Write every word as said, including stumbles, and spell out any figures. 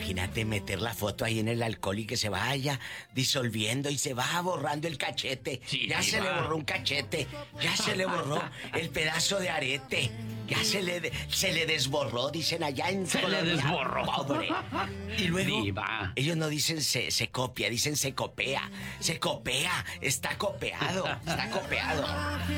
imagínate meter la foto ahí en el alcohol y que se vaya disolviendo y se va borrando el cachete. Sí, ya sí, se va. le borró un cachete, ya se le borró el pedazo de arete, ya se le de- se le desborró, dicen allá en Se le Colombia. desborró. Pobre. Y luego Diva. ellos no dicen se, se copia, dicen se copea. Se copea, está copeado, está copeado.